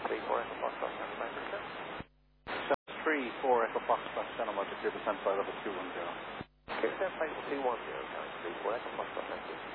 3, 4 Echo Foxtrot, stand by for descent. 3, 4 Echo Foxtrot, channel module clear descent flight level 210. Okay, descent flight 210, channel 3, 4 Echo Foxtrot, thank you.